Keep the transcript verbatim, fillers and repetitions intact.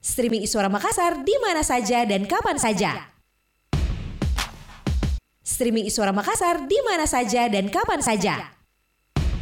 Streaming Iswara Makassar di mana saja dan kapan saja. Streaming Iswara Makassar di mana saja dan kapan saja.